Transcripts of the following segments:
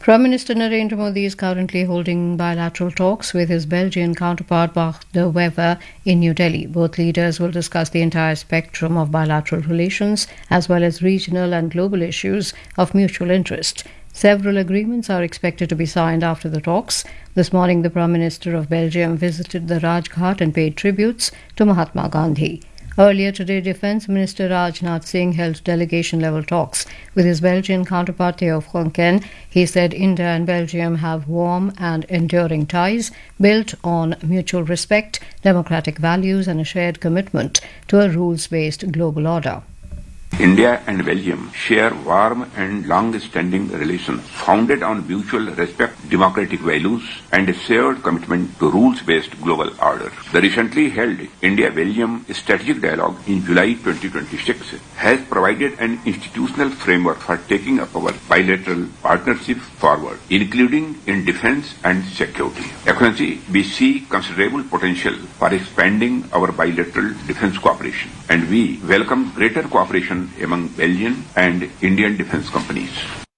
Prime Minister Narendra Modi is currently holding bilateral talks with his Belgian counterpart Bart de Wever in New Delhi. Both leaders will discuss the entire spectrum of bilateral relations as well as regional and global issues of mutual interest. Several agreements are expected to be signed after the talks. This morning, the Prime Minister of Belgium visited the Rajghat and paid tributes to Mahatma Gandhi. Earlier today, Defence Minister Rajnath Singh held delegation-level talks with his Belgian counterpart Theo Franken. He said India and Belgium have warm and enduring ties built on mutual respect, democratic values and a shared commitment to a rules-based global order. India and Belgium share warm and long-standing relations founded on mutual respect, democratic values, and a shared commitment to rules-based global order. The recently held India-Belgium Strategic Dialogue in July 2026 has provided an institutional framework for taking up our bilateral partnership forward, including in defense and security. Excellency, we see considerable potential for expanding our bilateral defense cooperation, and we welcome greater cooperation among Belgian and Indian defence companies.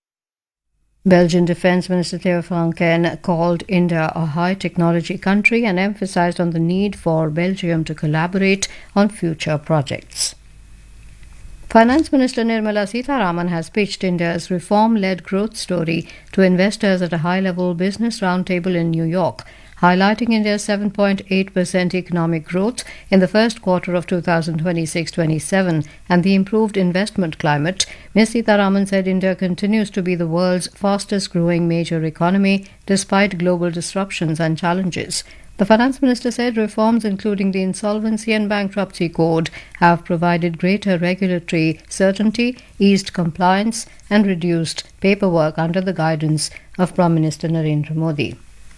Belgian Defence Minister Theo Franken called India a high-technology country and emphasised on the need for Belgium to collaborate on future projects. Finance Minister Nirmala Sitharaman has pitched India's reform-led growth story to investors at a high-level business roundtable in New York, highlighting India's 7.8% economic growth in the first quarter of 2026-27 and the improved investment climate. Ms. Sitharaman said India continues to be the world's fastest-growing major economy despite global disruptions and challenges. The Finance Minister said reforms including the Insolvency and Bankruptcy Code have provided greater regulatory certainty, eased compliance and reduced paperwork under the guidance of Prime Minister Narendra Modi.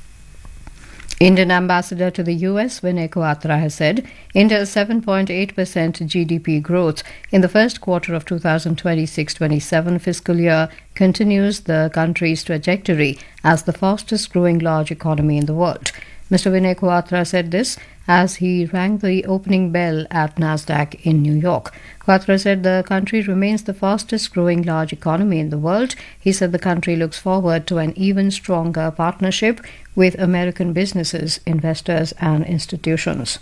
Indian ambassador to the US, Vinay Quatra, has said India's 7.8% GDP growth in the first quarter of 2026-27 fiscal year continues the country's trajectory as the fastest-growing large economy in the world. Mr. Vinay Quatra said this as he rang the opening bell at Nasdaq in New York. Quatra said the country remains the fastest-growing large economy in the world. He said the country looks forward to an even stronger partnership with American businesses, investors and institutions.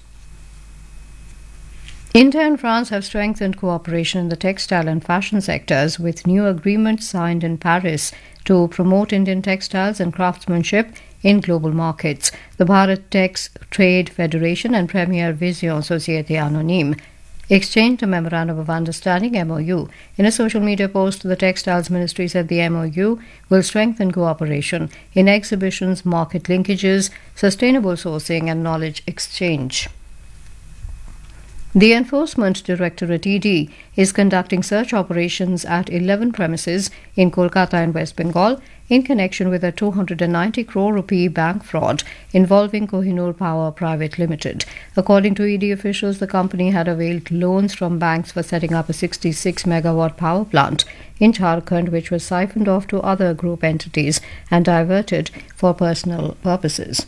India and France have strengthened cooperation in the textile and fashion sectors with new agreements signed in Paris to promote Indian textiles and craftsmanship in global markets. The Bharat Tex Trade Federation and Premier Vision Société Anonyme exchanged a Memorandum of Understanding MOU. In a social media post, the Textiles Ministry said the MOU will strengthen cooperation in exhibitions, market linkages, sustainable sourcing and knowledge exchange. The Enforcement Directorate ED is conducting search operations at 11 premises in Kolkata and West Bengal in connection with a 290 crore rupee bank fraud involving Kohinoor Power Private Limited. According to ED officials, the company had availed loans from banks for setting up a 66 megawatt power plant in Jharkhand, which was siphoned off to other group entities and diverted for personal purposes.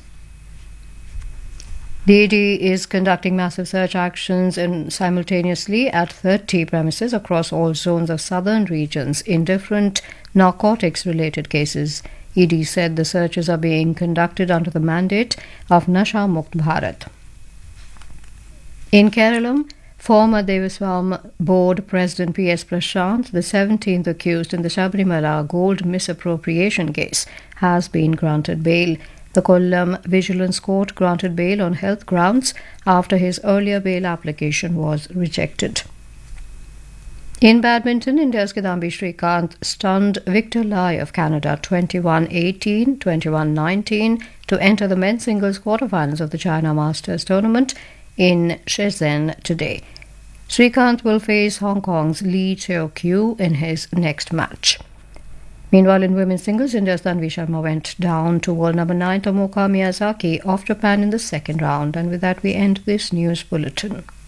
The ED is conducting massive search actions simultaneously at 30 premises across all zones of southern regions in different narcotics-related cases. ED said the searches are being conducted under the mandate of Nasha Mukt Bharat. In Kerala, former Devaswam Board President P.S. Prashant, the 17th accused in the Sabarimala gold misappropriation case, has been granted bail. The Kollam Vigilance Court granted bail on health grounds after his earlier bail application was rejected. In badminton, India's Kidambi Srikanth stunned Victor Lai of Canada 21-18, 21-19 to enter the men's singles quarterfinals of the China Masters tournament in Shenzhen today. Srikanth will face Hong Kong's Lee Cheo-kyu in his next match. Meanwhile, in women's singles, India's Tanvi Sharma went down to world number 9 Tomoka Miyazaki of Japan in the second round. And with that, we end this news bulletin.